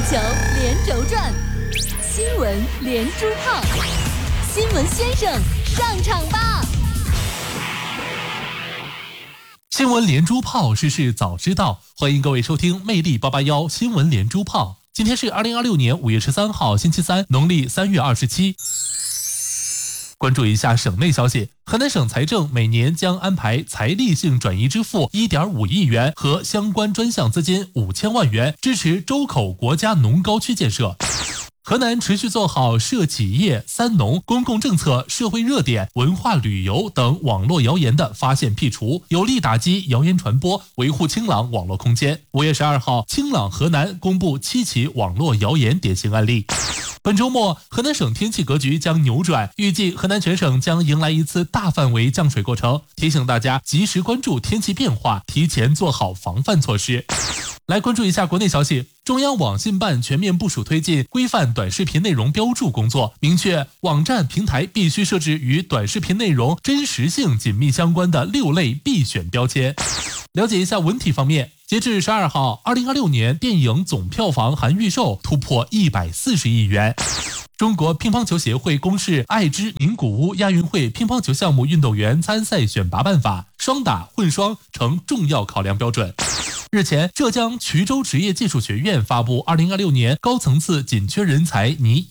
球连轴转，新闻连珠炮，新闻先生上场吧！ 新闻连珠炮，事事早知道。欢迎各位收听魅力881新闻连珠炮。今天是2026年5月13号，星期三，农历3月27。关注一下省内消息，河南省财政每年将安排财力性转移支付1.5亿元和相关专项资金5000万元，支持周口国家农高区建设。河南持续做好涉企业、三农、公共政策、社会热点、文化旅游等网络谣言的发现辟除，有力打击谣言传播，维护清朗网络空间。5月12号，清朗河南公布7起网络谣言典型案例。本周末，河南省天气格局将扭转，预计河南全省将迎来一次大范围降水过程，提醒大家及时关注天气变化，提前做好防范措施。来关注一下国内消息，中央网信办全面部署推进规范短视频内容标注工作，明确网站平台必须设置与短视频内容真实性紧密相关的6类必选标签。了解一下文体方面，截至12号，2026年电影总票房含预售突破140亿元。中国乒乓球协会公示爱知名古屋亚运会乒乓球项目运动员参赛选拔办法，双打、混双成重要考量标准。日前，浙江衢州职业技术学院发布2026年高层次紧缺人才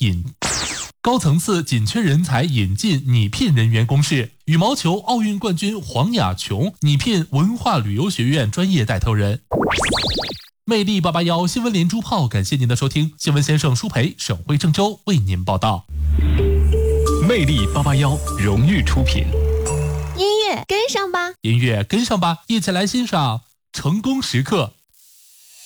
引进拟聘人员公示，羽毛球奥运冠军黄雅琼拟聘文化旅游学院专业带头人。魅力881新闻连珠炮，感谢您的收听，新闻先生舒培、沈辉、郑州为您报道。 魅力881荣誉出品。 音乐跟上吧， 一起来欣赏成功时刻。